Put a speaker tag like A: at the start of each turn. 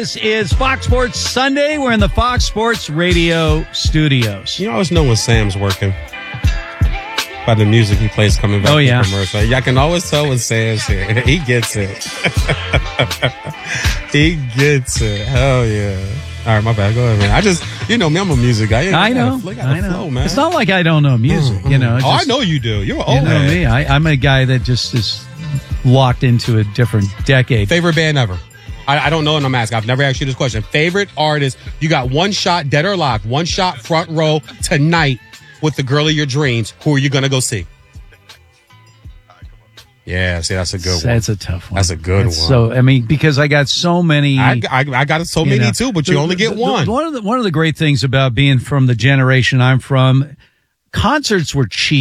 A: This is Fox Sports Sunday. We're in the Fox Sports Radio studios.
B: You always know when Sam's working by the music he plays coming back.
A: Oh, yeah.
B: Commercial. Y'all can always tell when Sam's here. He gets it. He gets it. Hell yeah. All right, my bad. Go ahead, man. I just, you know me, I'm a music guy.
A: I know.
B: Flow, man.
A: It's not like I don't know music, you know.
B: I know you do. You're old.
A: You know me. I'm a guy that just is locked into a different decade.
B: Favorite band ever? I don't know, and I'm asking. I've never asked you this question. Favorite artist? You got one shot, dead or alive, one shot front row tonight with the girl of your dreams. Who are you going to go see? Yeah, see, that's a good one.
A: That's a tough one.
B: That's a good one.
A: So, I mean, because I got so many.
B: I got so many too, but you only get one.
A: One of the great things about being from the generation I'm from, concerts were cheap.